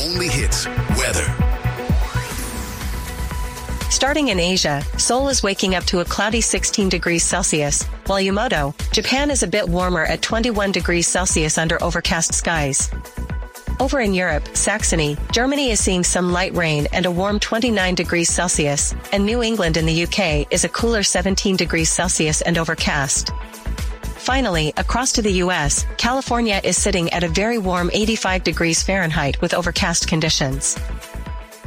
only hits weather. Starting in Asia, Seoul is waking up to a cloudy 16 degrees Celsius, while Yamato, Japan is a bit warmer at 21 degrees Celsius under overcast skies. Over in Europe, Saxony, Germany is seeing some light rain and a warm 29 degrees Celsius, and New England in the UK is a cooler 17 degrees Celsius and overcast. Finally, across to the U.S., California is sitting at a very warm 85 degrees Fahrenheit with overcast conditions.